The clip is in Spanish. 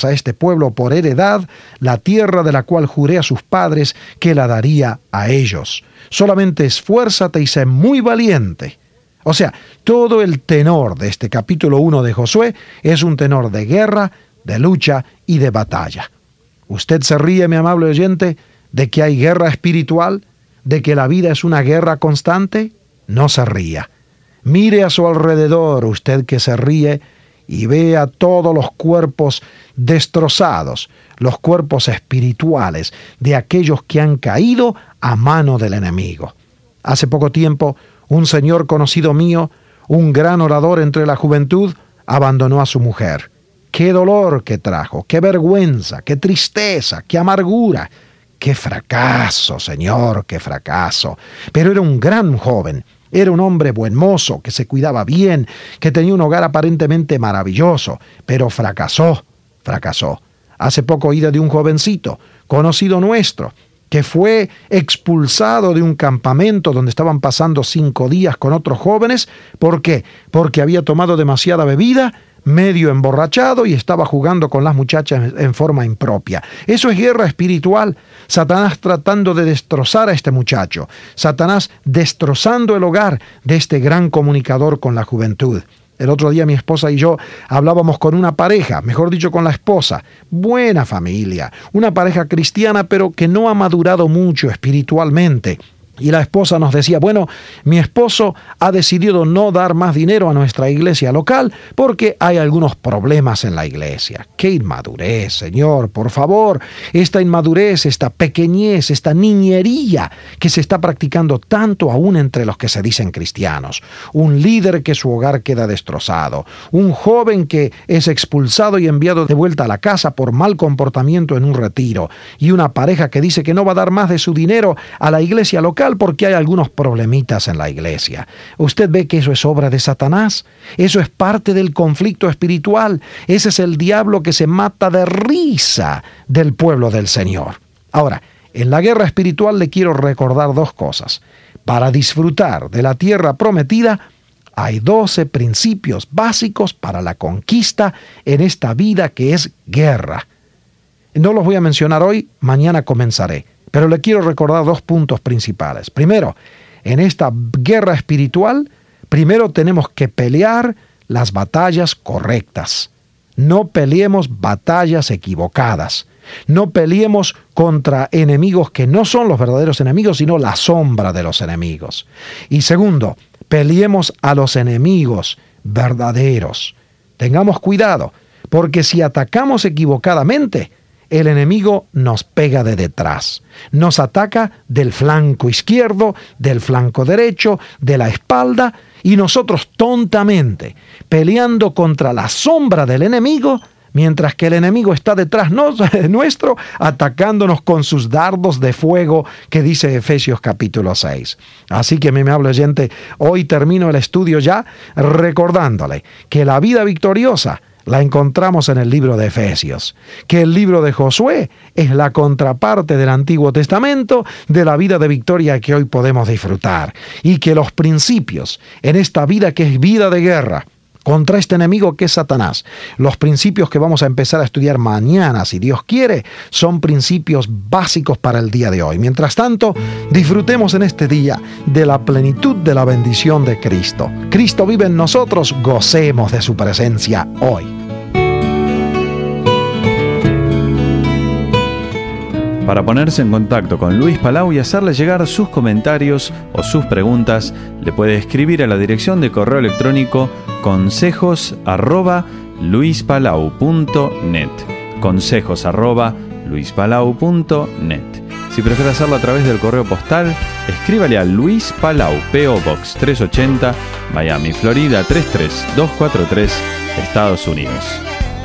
a este pueblo por heredad la tierra de la cual juré a sus padres que la daría a ellos. Solamente esfuérzate y sé muy valiente. O sea, todo el tenor de este capítulo 1 de Josué es un tenor de guerra, de lucha y de batalla. ¿Usted se ríe, mi amable oyente, de que hay guerra espiritual? ¿De que la vida es una guerra constante? No se ría. Mire a su alrededor, usted que se ríe, y vea todos los cuerpos destrozados, los cuerpos espirituales de aquellos que han caído a mano del enemigo. Hace poco tiempo, un señor conocido mío, un gran orador entre la juventud, abandonó a su mujer. ¡Qué dolor que trajo! ¡Qué vergüenza! ¡Qué tristeza! ¡Qué amargura! ¡Qué fracaso, señor! ¡Qué fracaso! Pero era un gran joven. Era un hombre buen mozo, que se cuidaba bien, que tenía un hogar aparentemente maravilloso, pero fracasó. Hace poco oí de un jovencito, conocido nuestro, que fue expulsado de un campamento donde estaban pasando 5 días con otros jóvenes. ¿Por qué? Porque había tomado demasiada bebida, medio emborrachado, y estaba jugando con las muchachas en forma impropia. Eso es guerra espiritual. Satanás tratando de destrozar a este muchacho. Satanás destrozando el hogar de este gran comunicador con la juventud. El otro día mi esposa y yo hablábamos con una pareja, mejor dicho con la esposa, buena familia, una pareja cristiana pero que no ha madurado mucho espiritualmente. Y la esposa nos decía, bueno, mi esposo ha decidido no dar más dinero a nuestra iglesia local porque hay algunos problemas en la iglesia. ¡Qué inmadurez, señor! Por favor, esta inmadurez, esta pequeñez, esta niñería que se está practicando tanto aún entre los que se dicen cristianos. Un líder que su hogar queda destrozado. Un joven que es expulsado y enviado de vuelta a la casa por mal comportamiento en un retiro. Y una pareja que dice que no va a dar más de su dinero a la iglesia local porque hay algunos problemitas en la iglesia. ¿Usted ve que eso es obra de Satanás? Eso es parte del conflicto espiritual. Ese es el diablo que se mata de risa del pueblo del Señor. Ahora, en la guerra espiritual le quiero recordar 2 cosas. Para disfrutar de la tierra prometida, hay 12 principios básicos para la conquista en esta vida que es guerra. No los voy a mencionar hoy, mañana comenzaré. Pero le quiero recordar 2 puntos principales. Primero, en esta guerra espiritual, primero tenemos que pelear las batallas correctas. No peleemos batallas equivocadas. No peleemos contra enemigos que no son los verdaderos enemigos, sino la sombra de los enemigos. Y segundo, peleemos a los enemigos verdaderos. Tengamos cuidado, porque si atacamos equivocadamente, el enemigo nos pega de detrás, nos ataca del flanco izquierdo, del flanco derecho, de la espalda, y nosotros tontamente, peleando contra la sombra del enemigo, mientras que el enemigo está detrás nuestro, atacándonos con sus dardos de fuego que dice Efesios capítulo 6. Así que, mi amable oyente, hoy termino el estudio ya recordándole que la vida victoriosa la encontramos en el libro de Efesios, que el libro de Josué es la contraparte del Antiguo Testamento de la vida de victoria que hoy podemos disfrutar, y que los principios en esta vida que es vida de guerra contra este enemigo que es Satanás, los principios que vamos a empezar a estudiar mañana, si Dios quiere, son principios básicos para el día de hoy. Mientras tanto, disfrutemos en este día de la plenitud de la bendición de Cristo. Cristo vive en nosotros, gocemos de su presencia hoy. Para ponerse en contacto con Luis Palau y hacerle llegar sus comentarios o sus preguntas, le puede escribir a la dirección de correo electrónico consejos@luispalau.net. consejos@luispalau.net. Si prefiere hacerlo a través del correo postal, escríbale a Luis Palau, P.O. Box 380, Miami, Florida 33243, Estados Unidos.